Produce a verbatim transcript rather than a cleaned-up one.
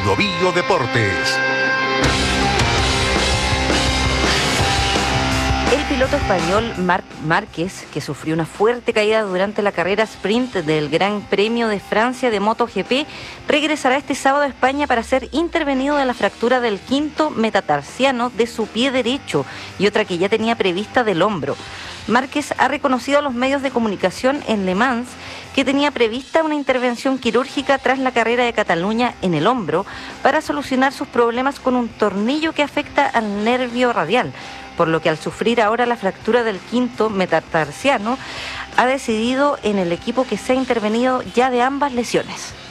Bio Deportes. El piloto español Marc Márquez, que sufrió una fuerte caída durante la carrera sprint del Gran Premio de Francia de MotoGP, regresará este sábado a España para ser intervenido de la fractura del quinto metatarsiano de su pie derecho y otra que ya tenía prevista del hombro. Márquez ha reconocido a los medios de comunicación en Le Mans que tenía prevista una intervención quirúrgica tras la carrera de Cataluña en el hombro para solucionar sus problemas con un tornillo que afecta al nervio radial, por lo que al sufrir ahora la fractura del quinto metatarsiano, ha decidido en el equipo que sea intervenido ya de ambas lesiones.